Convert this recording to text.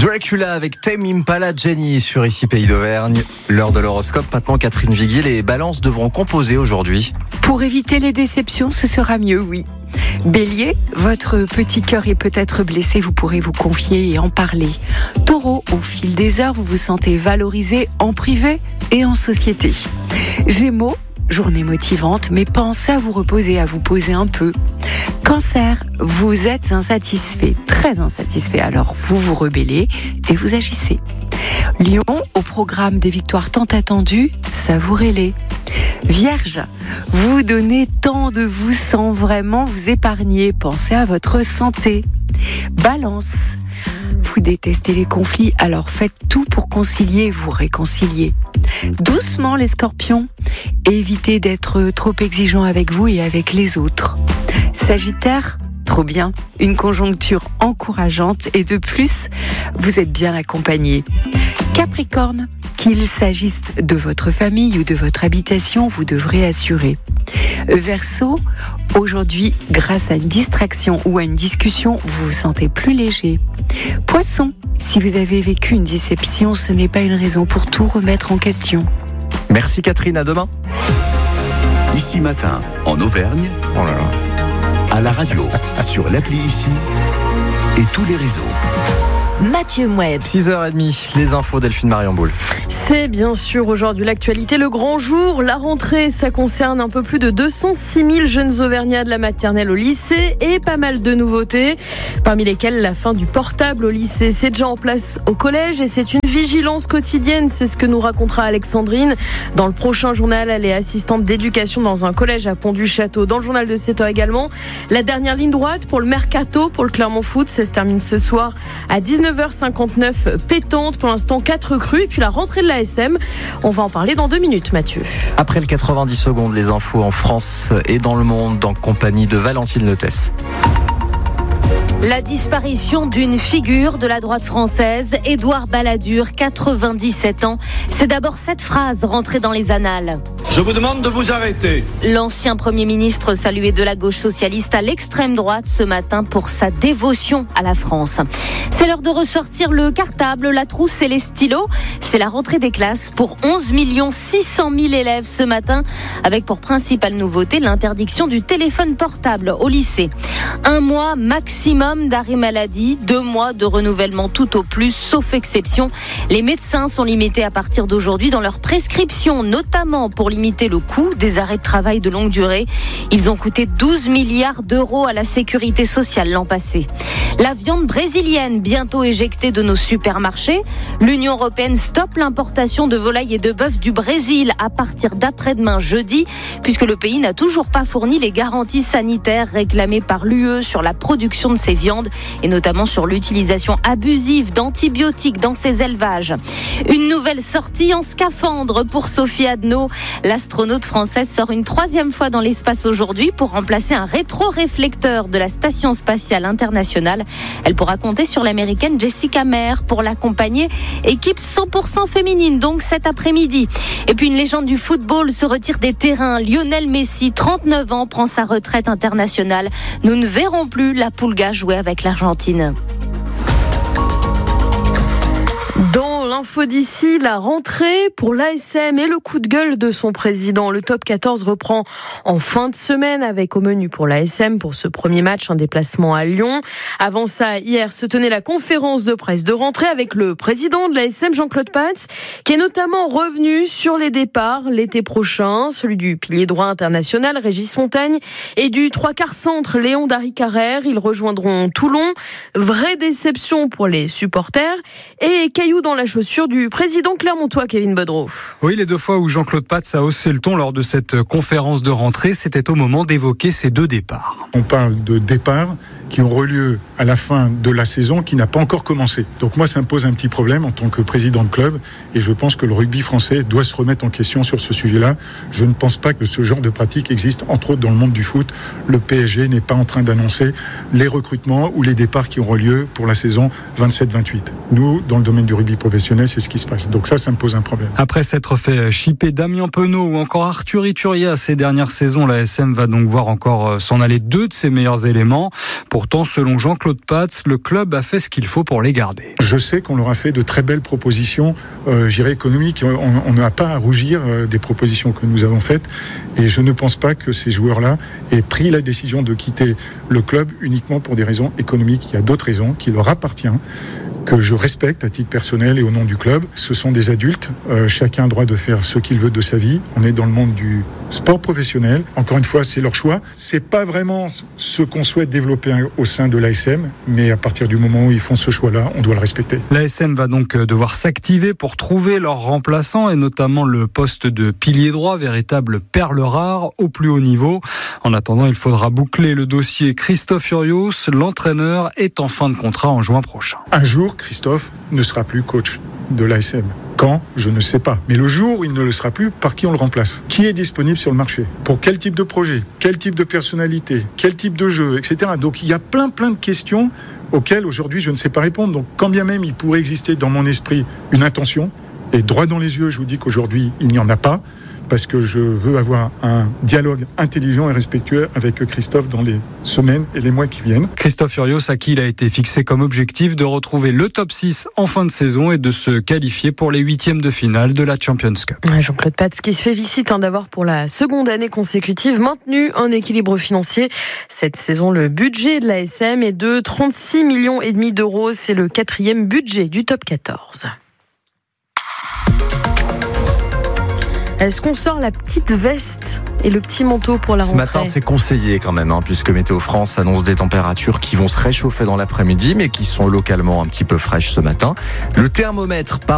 Dracula avec Tame Impala, Jenny sur ici Pays d'Auvergne. L'heure de l'horoscope, maintenant Catherine Viguier, les balances devront composer aujourd'hui. Pour éviter les déceptions, ce sera mieux, oui. Bélier, votre petit cœur est peut-être blessé, vous pourrez vous confier et en parler. Taureau, au fil des heures, vous vous sentez valorisé en privé et en société. Gémeaux, journée motivante, mais pensez à vous reposer, à vous poser un peu. Cancer, vous êtes insatisfait, très insatisfait, alors vous vous rebellez et vous agissez. Lion, au programme des victoires tant attendues, savourez-les. Vierge, vous donnez tant de vous sans vraiment vous épargner, pensez à votre santé. Balance, vous détestez les conflits, alors faites tout pour concilier et vous réconcilier. Doucement les scorpions, évitez d'être trop exigeant avec vous et avec les autres. Sagittaire, trop bien, une conjoncture encourageante et de plus, vous êtes bien accompagné. Capricorne, qu'il s'agisse de votre famille ou de votre habitation, vous devrez assurer. Verseau, aujourd'hui, grâce à une distraction ou à une discussion, vous vous sentez plus léger. Poisson, si vous avez vécu une déception, ce n'est pas une raison pour tout remettre en question. Merci Catherine, à demain. Ici Matin, en Auvergne, Oh là là. à la radio, sur l'appli Ici et tous les réseaux. Mathieu Moueb. 6h30, les infos Delphine Marion-Boule. C'est bien sûr aujourd'hui l'actualité, le grand jour, la rentrée, ça concerne un peu plus de 206 000 jeunes Auvergnats de la maternelle au lycée et pas mal de nouveautés, parmi lesquelles la fin du portable au lycée. C'est déjà en place au collège et c'est une vigilance quotidienne, c'est ce que nous racontera Alexandrine. Dans le prochain journal, elle est assistante d'éducation dans un collège à Pont-du-Château. Dans le journal de 7h également, la dernière ligne droite pour le Mercato, pour le Clermont Foot, ça se termine ce soir à 19h59, pétante, pour l'instant 4 recrues et puis la rentrée de la SM. On va en parler dans 2 minutes, Mathieu. Après le 90 secondes, les infos en France et dans le monde, en compagnie de Valentine Letès. La disparition d'une figure de la droite française, Édouard Balladur, 97 ans. C'est d'abord cette phrase rentrée dans les annales. Je vous demande de vous arrêter. L'ancien Premier ministre salué de la gauche socialiste à l'extrême droite ce matin pour sa dévotion à la France. C'est l'heure de ressortir le cartable, la trousse et les stylos. C'est la rentrée des classes pour 11 600 000 élèves ce matin, avec pour principale nouveauté l'interdiction du téléphone portable au lycée. 1 mois maximum d'arrêt maladie, 2 mois de renouvellement tout au plus, sauf exception. Les médecins sont limités à partir d'aujourd'hui dans leurs prescriptions, notamment pour limiter le coût des arrêts de travail de longue durée. Ils ont coûté 12 milliards d'euros à la sécurité sociale l'an passé. La viande brésilienne, bientôt éjectée de nos supermarchés. L'Union européenne stoppe l'importation de volailles et de bœuf du Brésil à partir d'après-demain jeudi, puisque le pays n'a toujours pas fourni les garanties sanitaires réclamées par l'UE sur la production de ces viandes et notamment sur l'utilisation abusive d'antibiotiques dans ces élevages. Une nouvelle sortie en scaphandre pour Sophie Adno. L'astronaute française sort une 3e fois dans l'espace aujourd'hui pour remplacer un rétroréflecteur de la Station spatiale internationale. Elle pourra compter sur l'américaine Jessica Meir pour l'accompagner. Équipe 100% féminine donc cet après-midi. Et puis une légende du football se retire des terrains. Lionel Messi, 39 ans, prend sa retraite internationale. Nous ne verrons plus la Pulga jouer avec l'Argentine. Dans l'info d'ici, la rentrée pour l'ASM et le coup de gueule de son président. Le top 14 reprend en fin de semaine avec au menu pour l'ASM pour ce premier match un déplacement à Lyon. Avant ça, hier se tenait la conférence de presse de rentrée avec le président de l'ASM, Jean-Claude Pats, qui est notamment revenu sur les départs l'été prochain, celui du pilier droit international Régis Montagne et du 3/4 centre Léon Darry-Carrère. Ils rejoindront Toulon. Vraie déception pour les supporters et caillou dans la chaussure du président clermontois Kevin Bodreau. Oui, les 2 fois où Jean-Claude Pats a haussé le ton lors de cette conférence de rentrée, c'était au moment d'évoquer ces 2 départs. On parle de départs qui auront lieu à la fin de la saison qui n'a pas encore commencé. Donc moi, ça me pose un petit problème en tant que président de club et je pense que le rugby français doit se remettre en question sur ce sujet-là. Je ne pense pas que ce genre de pratique existe, entre autres dans le monde du foot. Le PSG n'est pas en train d'annoncer les recrutements ou les départs qui auront lieu pour la saison 27-28. Nous, dans le domaine du rugby professionnel, connaît, c'est ce qui se passe. Donc ça me pose un problème. Après s'être fait chipper Damien Penaud ou encore Arthur Iturria ces dernières saisons, la SM va donc voir encore s'en aller 2 de ses meilleurs éléments. Pourtant, selon Jean-Claude Pats, le club a fait ce qu'il faut pour les garder. Je sais qu'on leur a fait de très belles propositions, économiques. On n'a pas à rougir des propositions que nous avons faites. Et je ne pense pas que ces joueurs-là aient pris la décision de quitter le club uniquement pour des raisons économiques. Il y a d'autres raisons qui leur appartiennent, que je respecte à titre personnel et au nom du club. Ce sont des adultes, chacun a le droit de faire ce qu'il veut de sa vie. On est dans le monde du sport professionnel. Encore une fois, c'est leur choix. C'est pas vraiment ce qu'on souhaite développer au sein de l'ASM, mais à partir du moment où ils font ce choix-là, on doit le respecter. L'ASM va donc devoir s'activer pour trouver leur remplaçant et notamment le poste de pilier droit, véritable perle rare au plus haut niveau. En attendant, il faudra boucler le dossier Christophe Furios. L'entraîneur est en fin de contrat en juin prochain. Un jour, Christophe ne sera plus coach de l'ASM. Quand ? Je ne sais pas. Mais le jour où il ne le sera plus, par qui on le remplace ? Qui est disponible sur le marché ? Pour quel type de projet ? Quel type de personnalité ? Quel type de jeu ? Etc. Donc il y a plein de questions auxquelles aujourd'hui je ne sais pas répondre. Donc quand bien même il pourrait exister dans mon esprit une intention, et droit dans les yeux, je vous dis qu'aujourd'hui il n'y en a pas, parce que je veux avoir un dialogue intelligent et respectueux avec Christophe dans les semaines et les mois qui viennent. Christophe Furios, à qui il a été fixé comme objectif de retrouver le top 6 en fin de saison et de se qualifier pour les 8e de finale de la Champions Cup. Jean-Claude Pats qui se félicite d'avoir pour la seconde année consécutive maintenu un équilibre financier. Cette saison, le budget de l'ASM est de 36,5 millions d'euros. C'est le 4e budget du top 14. Est-ce qu'on sort la petite veste et le petit manteau pour la rentrée ? Ce matin, c'est conseillé quand même, puisque Météo France annonce des températures qui vont se réchauffer dans l'après-midi, mais qui sont localement un petit peu fraîches ce matin. Le thermomètre part